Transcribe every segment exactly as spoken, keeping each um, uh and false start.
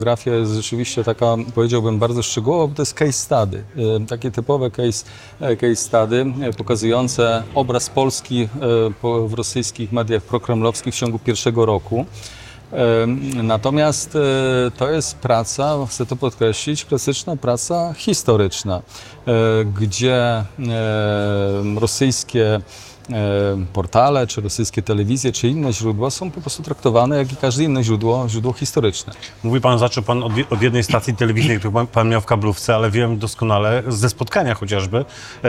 Fotografia jest rzeczywiście taka, powiedziałbym, bardzo szczegółowa, bo to jest case study. Takie typowe case, case study pokazujące obraz Polski w rosyjskich mediach prokremlowskich w ciągu pierwszego roku. Natomiast to jest praca, chcę to podkreślić, klasyczna praca historyczna, gdzie rosyjskie portale, czy rosyjskie telewizje, czy inne źródła są po prostu traktowane jak i każde inne źródło, źródło historyczne. Mówi pan, zaczął pan od, od jednej stacji telewizyjnej, którą pan miał w kablówce, ale wiem doskonale, ze spotkania chociażby,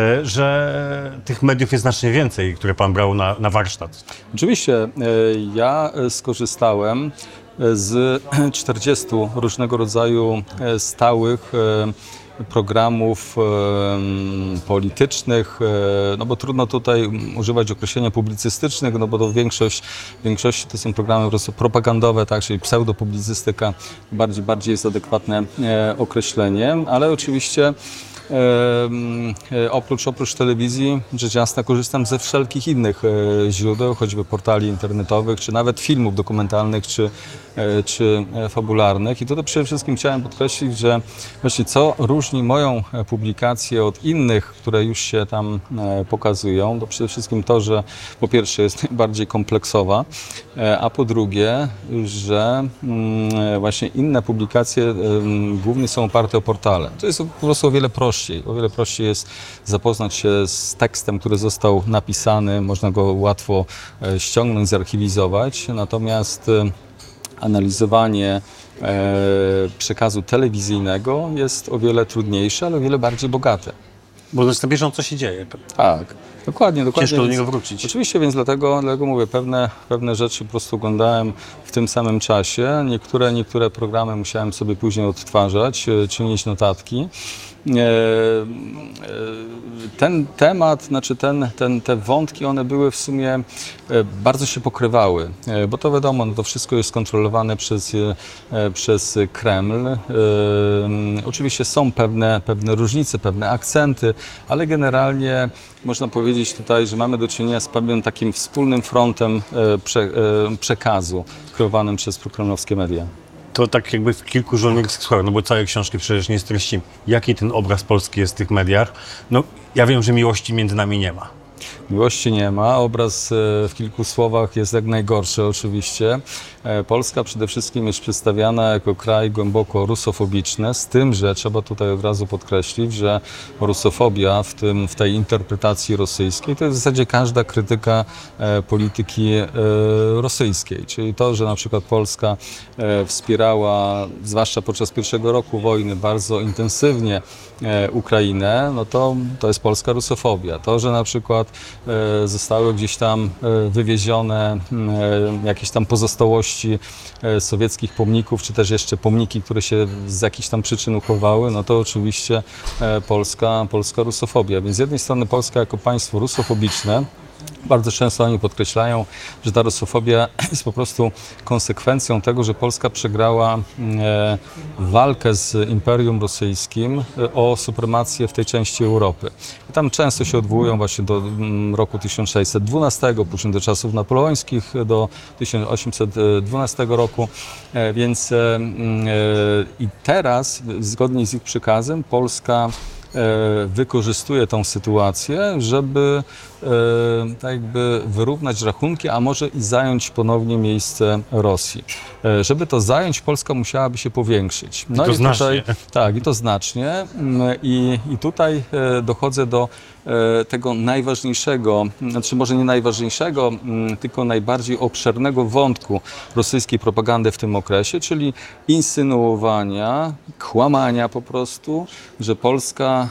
że tych mediów jest znacznie więcej, które pan brał na, na warsztat. Oczywiście, ja skorzystałem z czterdziestu różnego rodzaju stałych programów e, politycznych, e, no bo trudno tutaj używać określenia publicystycznych, no bo to większość, w większości to są programy po prostu propagandowe, tak, czyli pseudopublicystyka, bardziej, bardziej jest adekwatne e, określenie, ale oczywiście E, oprócz, oprócz telewizji, rzecz jasna, korzystam ze wszelkich innych e, źródeł, choćby portali internetowych, czy nawet filmów dokumentalnych, czy, e, czy fabularnych. I tutaj przede wszystkim chciałem podkreślić, że właśnie co różni moją publikację od innych, które już się tam e, pokazują, to przede wszystkim to, że po pierwsze jest najbardziej kompleksowa, e, a po drugie, że mm, właśnie inne publikacje e, głównie są oparte o portale. To jest po prostu o wiele prościej. O wiele prościej jest zapoznać się z tekstem, który został napisany, można go łatwo ściągnąć, zarchiwizować, natomiast analizowanie przekazu telewizyjnego jest o wiele trudniejsze, ale o wiele bardziej bogate. Bo to jest na bieżąco się dzieje. Tak, dokładnie, dokładnie. Ciężko do więc, niego wrócić. Oczywiście, więc dlatego, dlatego mówię, pewne, pewne rzeczy po prostu oglądałem w tym samym czasie. Niektóre, niektóre programy musiałem sobie później odtwarzać, czynić notatki. Ten temat, znaczy ten, ten, te wątki, one były w sumie, bardzo się pokrywały, bo to wiadomo, no to wszystko jest kontrolowane przez, przez Kreml. Oczywiście są pewne, pewne różnice, pewne akcenty, ale generalnie można powiedzieć tutaj, że mamy do czynienia z pewnym takim wspólnym frontem prze, przekazu kreowanym przez prokremlowskie media. To tak jakby w kilku żołnierskich słowach, no bo całej książki przecież nie streścimy. Jaki ten obraz Polski jest w tych mediach? No ja wiem, że miłości między nami nie ma. Miłości nie ma. Obraz w kilku słowach jest jak najgorszy oczywiście. Polska przede wszystkim jest przedstawiana jako kraj głęboko rusofobiczny, z tym, że trzeba tutaj od razu podkreślić, że rusofobia w, tym, w tej interpretacji rosyjskiej to jest w zasadzie każda krytyka polityki rosyjskiej. Czyli to, że na przykład Polska wspierała, zwłaszcza podczas pierwszego roku wojny, bardzo intensywnie Ukrainę, no to, to jest polska rusofobia. To, że na przykład zostały gdzieś tam wywiezione jakieś tam pozostałości sowieckich pomników, czy też jeszcze pomniki, które się z jakichś tam przyczyn uchowały, no to oczywiście polska, polska rusofobia. Więc z jednej strony Polska jako państwo rusofobiczne, bardzo często oni podkreślają, że ta rusofobia jest po prostu konsekwencją tego, że Polska przegrała e, walkę z Imperium Rosyjskim o supremację w tej części Europy. I tam często się odwołują właśnie do m, roku tysiąc sześćset dwunastego, później do czasów napoleońskich, do tysiąc osiemset dwunastego roku. E, więc e, e, i teraz, zgodnie z ich przekazem, Polska wykorzystuje tą sytuację, żeby tak jakby wyrównać rachunki, a może i zająć ponownie miejsce Rosji. Żeby to zająć, Polska musiałaby się powiększyć. No I to i znacznie. Tutaj, tak, i to znacznie. I, i tutaj dochodzę do tego najważniejszego, znaczy może nie najważniejszego, tylko najbardziej obszernego wątku rosyjskiej propagandy w tym okresie, czyli insynuowania, kłamania po prostu, że Polska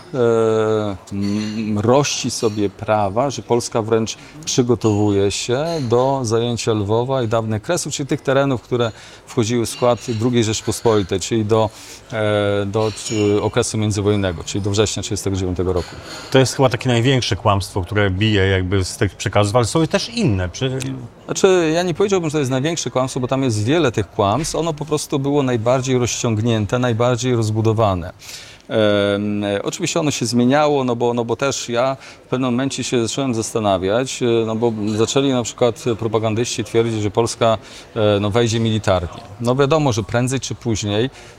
e, rości sobie prawa, że Polska wręcz przygotowuje się do zajęcia Lwowa i dawnych Kresów, czyli tych terenów, które wchodziły w skład drugiej Rzeczpospolitej, czyli do, e, do okresu międzywojennego, czyli do września tysiąc dziewięćset trzydziestego dziewiątego roku. To jest chyba takie największe kłamstwo, które bije jakby z tych przekazów, ale są też inne. Przy... Znaczy, ja nie powiedziałbym, że to jest największe kłamstwo, bo tam jest wiele tych kłamstw. Ono po prostu było najbardziej rozciągnięte, najbardziej rozbudowane. E, oczywiście ono się zmieniało, no bo, no bo też ja w pewnym momencie się zacząłem zastanawiać, e, no bo zaczęli na przykład propagandyści twierdzić, że Polska e, no, wejdzie militarnie. No wiadomo, że prędzej czy później